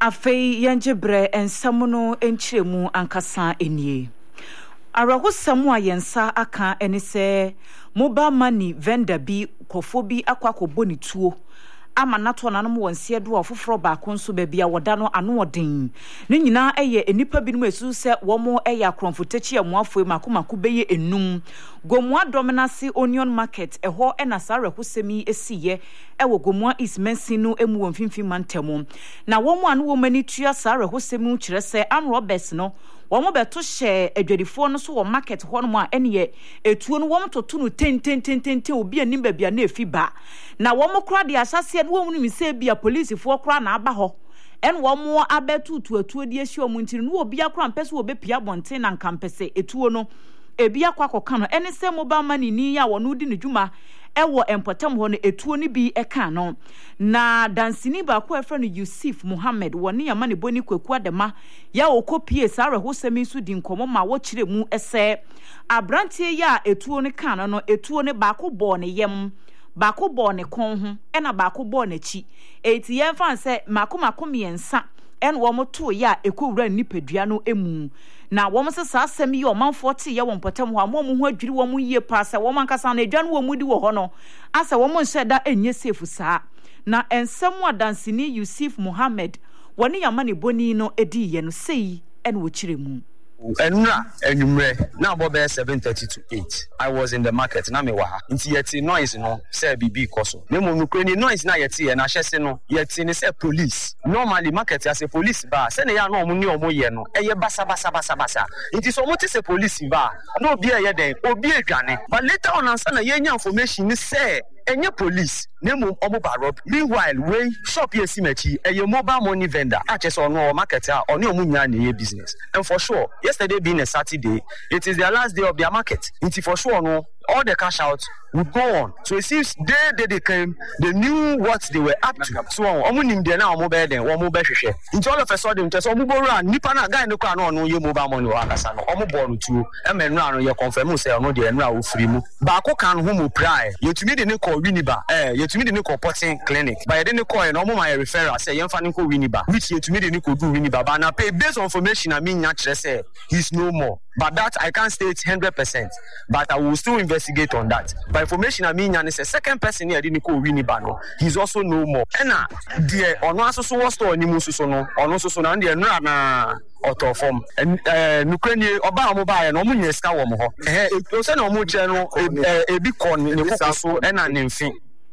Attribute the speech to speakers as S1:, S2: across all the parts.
S1: Afei yanjebre ensam no enkyeremu ankasa enie. Arahosam a yensa aka ene se mobile money vendor bi kofo bi akwakobo ni tuo ama nato nanom wonse do ofoforo ba konso ba bia woda no ano odin ne nyina eye enipa bi no esu se womo eye akronfotachi amuafo makomako beye enum gomua dominance onion market eho ena sare hosemi esiye ewo gomua is mensinu emu wonfimfim mantemu na womo anu wo mani tua sare hosemi kire se am roberts no womo beto hye adwadifo no so wo market ho no a ene etuo no womo toto no ten obi anim ba bia na efi ba na womo kra de asase no womo ni se bia police fo kra na aba ho en womo abetutu atuo de ahyi omo ntiri no obi akra mpese wo be pia bonten na nkampese etuo no ebi akwakoka no ene se mobile money ni ya wono di ne dwuma ewo empotam ho no etuo ni bi eka no na dansini ba ko efra no Yusuf Muhammad woni ya mane boni kwaku adema ya okopie sare hosemi su di nkomo ma wo kire mu ese abrantie ya etuo ni kan no etuo ni ba ko bo ne yem ba ko bo ne kon ho ena ba ko bo na chi eti yen fan se makomako miensa en wo mo to ya ekowura nipadua no emu na wo mo se sa asem yi o manfo te ye won potam ho amo mo ho adwiri wo mo yie pa se wo mankasa na adwa no wo mudi wo ho no asa wo mo nhyeda enye safe saa na ensem adansini Yusuf Muhammad woni yamane boni no edi ye no sei en wo kire mu
S2: Enra enumre na bobe 7:30 to 8 I was in the market na me wa ha nti yeti noise no say bibi koso na mo nukwe ni noise na yeti ye na hyese no yeti ni say police normally market as a police ba say na ya no omo ni omo ye no eye basa nti so mo te say police ba no obi eye den obi adwane but later on answer na ye nya information ni say enye police nemu omo ba rob meanwhile we shop ye simachi eye mobile money vendor achese ono market a oni omo nya na ye business and for sure yesterday being a Saturday it is their last day of their market nti for sure no all the cash out would go on. So it seems they came, they knew what they were up to. So omunim de na omo be den omo be hwehwe. Nti all of a sudden just omo borrow nipa na guy no kwa no ye mobile money wa akasa no omo borrow tu e menra no ye confirm say no de enra wo free mu. Ba ko kan ho mo pry. Yetumi de ne call Winiba. Yetumi de ne call Porting Clinic. Ba ye de ne call no omo my referral say yemfa ne call Winiba. Which yetumi de ne call do Winiba. Ba na pay based on information I mean nya kire say he's no more. But that I can't state 100%. But I will still investigate on that. By information I mean and it's a second person here didn't call Winiba no. He's also no more. Ena the ono asoso wo store ni mususo no. Ono soso na de nra na auto form. Nukreni oba mo ba ye no mo nyeska wo mo ho. O se na o mo che no ebi kon ni kokoso ena ne mfin.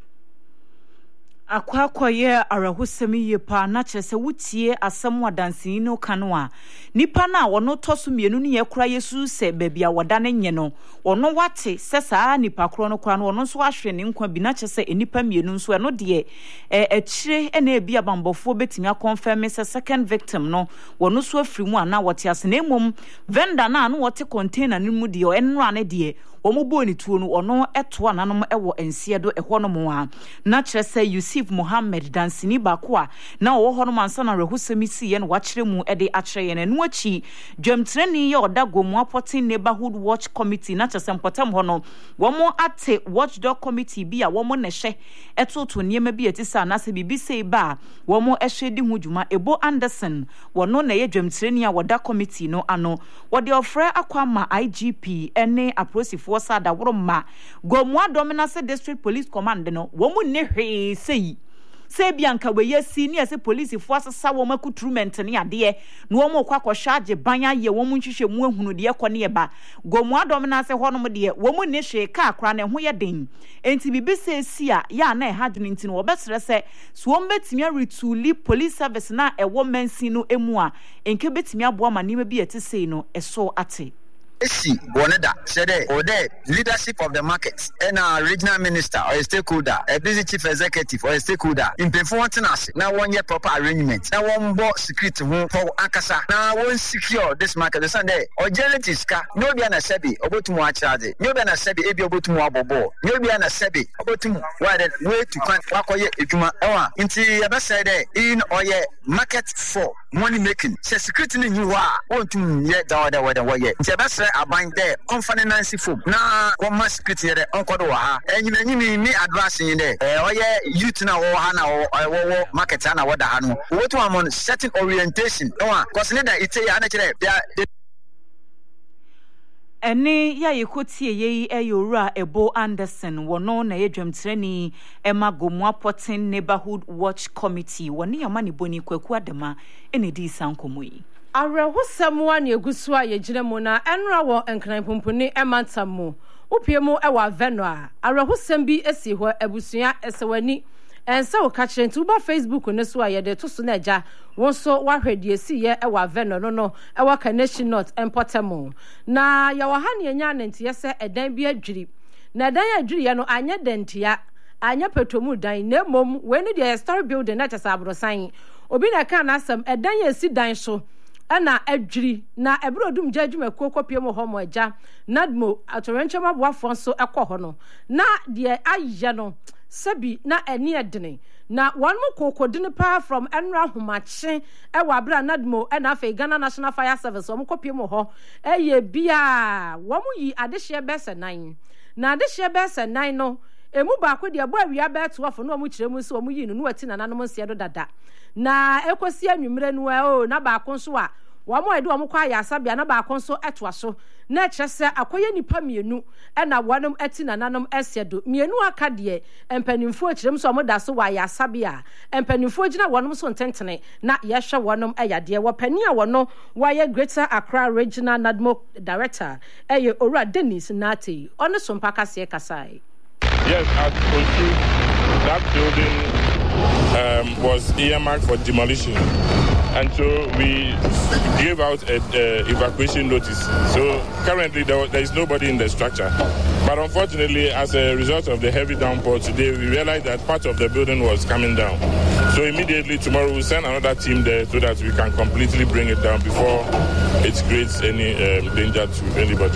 S1: Akwakoye arahosemi yepa na kyerese wutie asem wadansi no kanwa nipa na wono toso mienu ne yekura Yesu se bebia woda ne nye no wono wate se saa nipa kro no kura no wono so ahwe ne nkwa bi na kyerese enipa mienu nso eno de ekire ena ebi abambofo betimi akonfirm se second victim no wono so afiri mu ana wote ase na emom vendor na no wote container ne mu de enra ne de omo boni tuo no ono eto ananom ewo ensiedo eho no mo a na kyerese Yusuf Muhammad dansini bakwa na wo ho no mansa na rehusemi siye no wakire mu ede akire ye na nu achi dwamtreni ye oda gomu Porting Neighborhood Watch Committee na kyerese mpotam ho no womo ate watchdog committee bi a womo ne hye etoto niema bi etisa na se bibi sei ba womo ehwedi hu dwuma Ebo Anderson wono na ye dwamtreni a woda committee no ano wode ofra akwa ma IGP ene aprosifo sada woroma gomwa dominance district police command no womu ne hwe sei se bianka we yesi ne ase police fo asesa wo makutrument ne ade no wo mo kwakọ charge banya ye wo mu nhwehwe mu ahunu de ekọ ne ba gomwa dominance ho no mo de wo mu ne hwe ka akra ne ho ye den enti bibi se si a ya na e hadwene enti no wo besere se so wo betimi retuli police service na e wo mansi no emu a enke betimi abo ma ne bi etise no eso ate
S2: See, Boneda said, or the leadership of the market, and a regional minister or a stakeholder, a busy chief executive or a stakeholder in performance. Now, 1 year proper arrangement. Now, one more secret for Akasa. Now, one secure this market the Sunday or genetics. No be an sebi about to watch charge. No be an sebi about to wabo. No be an sebi about to way to find Wakoye Ijuma. Into the side in or ye market for money making. Say secret in you are want to yet the other way. The best aban there on Nancy Foop. Na one must security there on Kodoha. And you me advancing in there. Youth now or market and what the hanu. What one on certain orientation. No, because it's a
S1: Ene ya yekoti ye eyora Ebo Anderson wono na yedwamtrani Emma Gomwa Potin Neighborhood Watch Committee woni amani boni kwaku adema ene di sankomo yi
S3: Arehosam ne egusu a yegyina mu na enra wo enkran pomponi emantam upiemu ewa veno a arehosam bi esi ho abusua esewani ense wo ka kire nti ba Facebook ne so a yede to so na agya won so wahwede esi ye ewa veno no ewa Carnation North Emportamo na ya wo ha ne anya nante yese edan bi adwiri na edan adwiri ye no anya dentia anya petomu dan na mom we ne the story building na chasa abrosan obi na kan asem edan ye si dan so ana adwiri na ebrodum jadwuma kokopie mo ho mo agya nadmo atorenchema boafo so ekọ ho no na de ayya no sabi na eni edene na one mo kokodine pa from enra homache e wa bra nadmo e na fe Ghana National Fire Service o mo kopie mo ho eye bia wo mo yi adehye bese 9 na adehye bese 9 no emu ba ko de bo awia be to afo no mo kire mu se o mo yi no wati na nanom nse do dada na ekosi anwumre no o na ba ko so a wo mo edu o mo kwa ya asabia na ba ko so eto aso na kyerese akoye nipa mienu e na wonom ati na nanom esiedo mienu aka de empanimfo akirem so mo da so wa ya asabia empanimfo gina wonom so ntentene na yehwe wonom ayade wo pani a wono why Greater Accra Regional NADMO Director eye Owura Dennis Nati ono so mpaka se kasai.
S4: Yes, at Osu, that building was earmarked for demolition. And so we gave out an evacuation notice. So currently there is nobody in the structure. But unfortunately, as a result of the heavy downpour today, we realized that part of the building was coming down. So immediately tomorrow we'll send another team there so that we can completely bring it down before it creates any danger to anybody.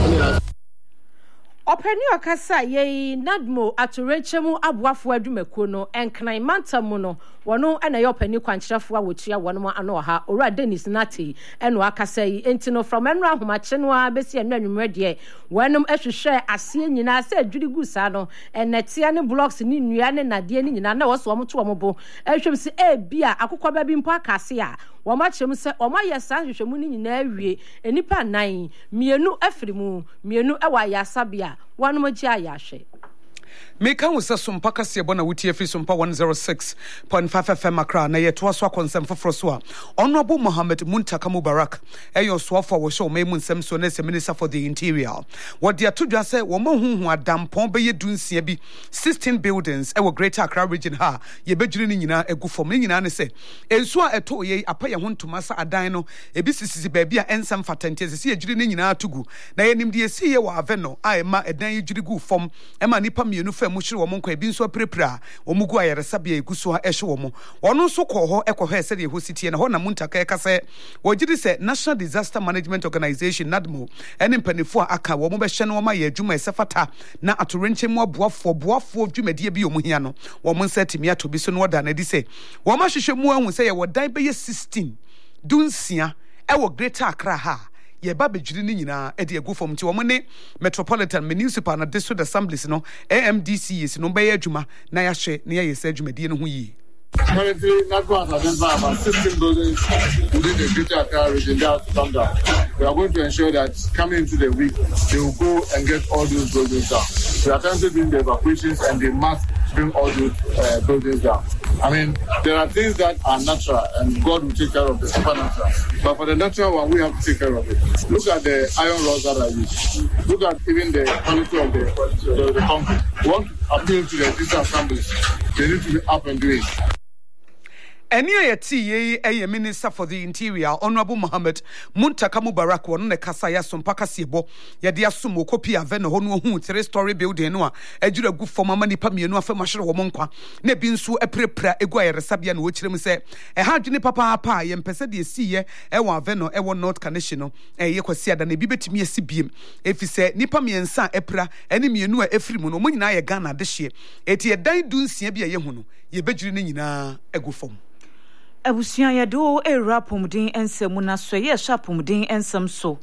S3: Openi okasa ye nadmo atorenchemu abuafo adwumako no enkran mantamu no wono ena ye openi kwankyerefo a wotua wono ano ha Owura Dennis Nati eno akasa yi enti no from enra homache no a besi enu anwumre de wonom ahwehwe ase nyina ase adwiri gu sa no enetia ne blocks ni nnua ne nade ni nyina na woso omoto omobo ahwem se bia akokọ ba bi mpo akase a womachem se omaye sa hwehwemu ni nyina awie enipa 9 mienu afirimu mienu ewa yasabia one mo gya yahwe
S5: Meka wo se sompa kase bona wutie fi sompa 106.5 FM Accra na yeto aso akonsem foforo so a Honorable Mohammed Muntaka Mubarak eyo so afọ wo show memu nsem so na Minister for the Interior what dia todwa se wo mahunhu adampon be yedunsia bi 16 buildings ewo Greater Accra region ha ye bedwiri ni nyina egu fom ni nyina ne se ensu a eto ye apa ye ho ntoma sa adan no ebi sisisi ba bia ensem fatante se yedwiri ni nyina tugu na ye nimde ye si ye wa aveno a ema edan yedwiri gu fom ema nipa mienu mu shiri wo monko ebi nso aprepra wo mugu ayeresabia eguso ha ehwe wo mo ono nso kọ ho ekọhọ ese de ho sitie na ho na Muntaka ekase wo gidi se National Disaster Management Organization NADMO ene mpanifo aka wo mo be hye no wo ma ye adwuma esefata na atorenche mu aboafo dwumadie bi omu hia no wo mo nsetimi atobi so no oda na di se wo ma hwehwe mu ahu se ye wo dan be ye 16 dunsia ewo Greater Accra ha ye ba bedwiri ni nyina e de egu fom ti wo ne Metropolitan Municipal na District Assemblies no AMDCs no be ye adwuma na ya hwe na ye se adwumadie no ho yi.
S6: Currently, NADMO has identified about 16 buildings within the Greater Accra region that have to come down. We are going to ensure that coming into the week, they will go and get all those buildings down. We are currently doing the evacuations and they must bring all those buildings down. I mean, there are things that are natural and God will take care of the supernatural. But for the natural one, we have to take care of it. Look at the iron rods that are used. Look at even the quality of the concrete. We want to appeal to the district assemblies. They need to be up and doing.
S5: Eni ayeti Minister for the Interior Honorable Mohammed Muntaka Mubarak won ne kasa ya sompa kasebo ye de asomo kopi aveno ho no hu 3-story building no a adwura gu fom ama nipa mienu afema hwere wo monkwa na bi nso eprepra egu ayeresabia na wo kirem se ha dwene papa ye mpese de esiye ewo aveno ewo North Carnation no ye kwasi ada na bi betimi esibiem efise nipa miensa epra ene mienu a efrimu no mo nyina ye Ghana de hye eti edan dunsia bi ye hu no ye bedwiri ni nyina egu fom.
S1: Abusuan yado era pomden ensem na so ye sha pomden ensem so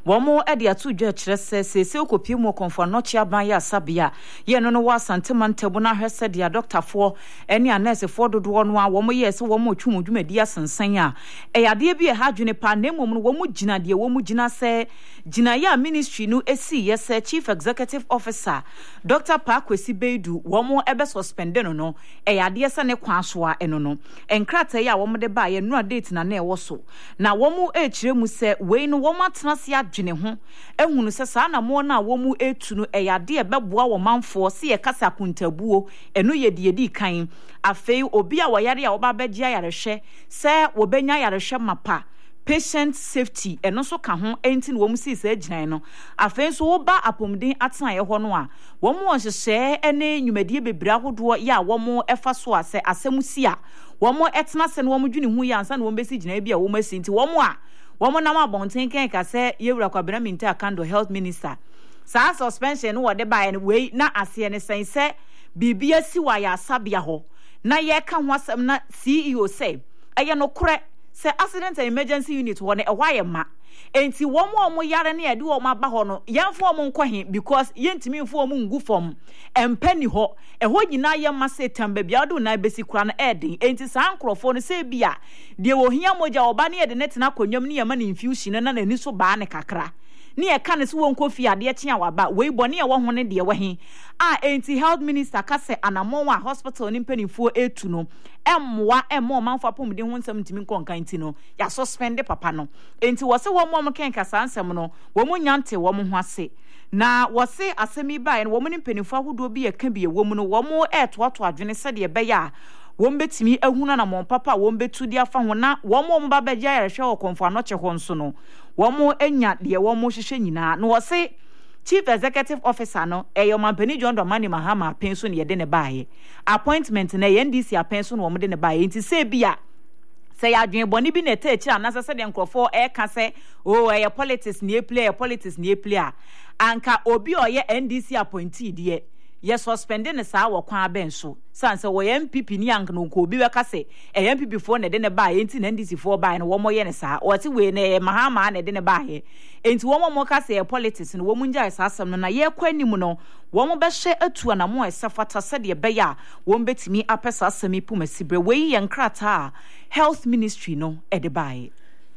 S1: Womo edi atu dwa kyerɛ sɛ okopie mu konfo no chia ban ya sabia ye no wa santemantabu na hwese dia doctorfo ene anesefo dodo no a womo ye se womo twum dwumadi asensan a eyade bi ha dwene pa na mmom no womo gina de womo gina sɛ gina ya ministry no esi yese chief executive officer Dr. Pakwesi Beidu womo ebe suspend no eyade se ne kwa so a eno no enkrata ya womo de ba ye no date na ewo so na womo kyerɛ mu sɛ wei no womo atena se adwene ho ehunu sɛ saa na mo na womo etu no eyade ebeboa wo manfo se ye kasa kuntabuo eno ye de di kan afei obi a woyare a woba begye ayarehwɛ sɛ wobenya ayarehwɛ mapa patient safety eno so ka ho enti no womu si se aginan no afei so wo ba apomden atena ye ho no a womu onhyehyɛ ene nwumadie bebra hodo ya womu efa so ase asɛm si a womu etena se no womu dwene hu ya ansa no womu besi ginan bi a womu asi enti womu nam abonten kan ka se yewura kwabena minta akando health minister saa suspension no wode ba ene wei na ase ne sen se bibia si wa ya sabia ho na ye ka ho asɛm na CEO say eye no kore se accident and emergency unit wo ne ehwaye ma enti womo yare ne ade wo ma ba ho no yemfo mo nkɔhe because yentimi mfo mo ngu fom empani ho ɛho nyina ye ma se tamba bia do na besi kura na eden enti saa nkrofo no se bia de wo hia moja oba ne ye de netena konwam ne ye ma ne infusion na nani so ba ne kakra ne ye ka ne so won kofi ade kye waba wei bone ye wo ho ne de wo he enti health minister ka se anamon wa hospital ni mpanifo etu no emwa manfa pomde ho nsam ntimi konkan ti no ya suspend papa no enti wo se wo mo kenka sansem no wo mo nyante wo mo ho ase na wo se asemi ba en wo mo ni mpanifo ahodo bi ye ka bi ye wo mu no wo mo etoato adwene se de be ya won betimi ahuna na mon papa won betu dia fa ho na won ba begya yerehwe wo konfo anoche ho nso no won enya de won hwehwe nyina na wo se chief executive officer no Mampani John Dramani Mahama penso ne yede ne baaye appointment na NDC apenso no wo de ne baaye nti se bia se ya adwen boni bi na ta kira na se de nkrofo ka se politics ne play anka obi oye NDC appointee de ye suspend ne saa wo kwan abenso sanse wo MPP ni ank no ko obi we ka se MPP fo ne de ne baaye nti na NDC fo baaye no wo mo ye ne saa o ti we ne Mahama na de ne baaye enti wo mo ka se politics no wo mu nja saa asem no na ye kwanimu no wo mo be hye atua na mo esafata se de be ya wo mbetimi apesa asemi pumasibre we ye nkrata health ministry no e de baaye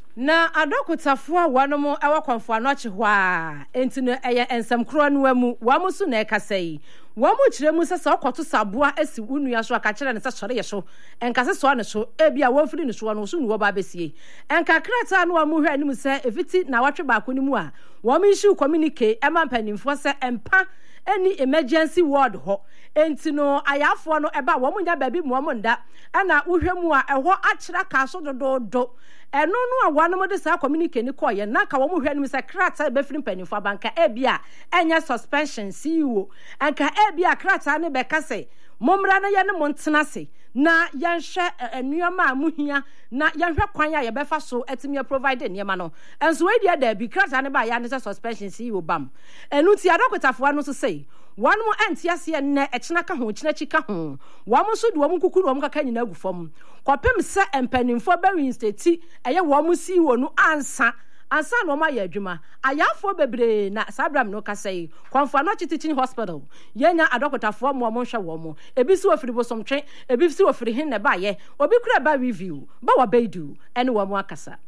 S3: na adokotafo a wanomo ewa kwanfo anoche ho a enti no eye ensem kro no amu wamo so na ekasai wamo kire mu sese okoto saboa asi unua so aka kire ne se sore ye so enkase so ne so ebia wo firi ne so no so nu wo ba besie enka krata no wamo hwa anim se efiti na watwe ba ko ni mu a wamo issue communicate emampanimfo se empa any emergency ward ho enti no ayafo no eba wo munya baabi mu wo nda ana wohwemu a eho akira ka so dododo eno no awanom de sa communicate ni koye na ka wo hwɛ nim se krata be firi mpanimfo banka ebia enya suspension CEO anka ebia krata ne be kase momra na ye ne montena se na yanhwɛ enuama amuhia na yanhwɛ kwan ya ye befa so etimi provide niema no enso we dia da bi krata ne ba ya ne suspension CEO bam enu ti adokotafo no so sei one mo antiase ne echena ka ho chena chika ho wo mo so de wo mo kuku wo mo kaka nyina agufom kopem se empanimfo be reinstate eye wo mo CEO no ansa no ma ya adwuma ayafo bebre na sabram no kasai konfo no chitichi hospital yenya adokotafo mo hwe wo mo ebi si ofiri bosomtwe ebi si ofiri hin ne ba ye obi kura ba review ba wa beidu ene wo mo akasa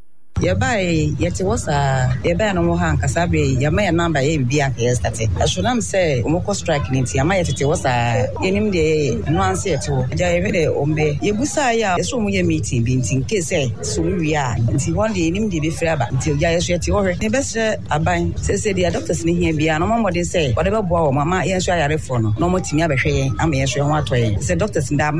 S7: Yabai yeti wasa yabai no mo ha nkasa be yama ya number ye bibia ka yesterday ashunam say omoko strike ninti yama yeti wasa yenim de no anse yeti wo ja ye de ombe yebusa ya yeso mo ye meeting bi nti nke say so wi a nti one day yenim de be free aba nti ja yeso yeti wo hwe ne bese aban say the doctors ni hia bia no mo de say whatever boa wo mama yenso ayare fo no no mo timi abehwe yen ama yenso ho ato yen say doctors nda